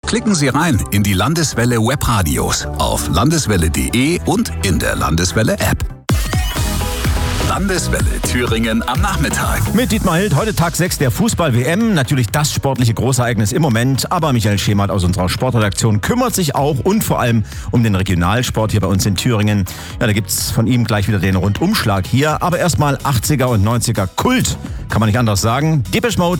Klicken Sie rein in die Landeswelle Webradios auf landeswelle.de und in der Landeswelle App. Landeswelle Thüringen am Nachmittag. Mit Dietmar Hild, heute Tag 6 der Fußball-WM. Natürlich das sportliche Großereignis im Moment. Aber Michael Schemert aus unserer Sportredaktion kümmert sich auch und vor allem um den Regionalsport hier bei uns in Thüringen. Ja, da gibt's von ihm gleich wieder den Rundumschlag hier. Aber erstmal 80er und 90er Kult. Kann man nicht anders sagen. Depeche Mode.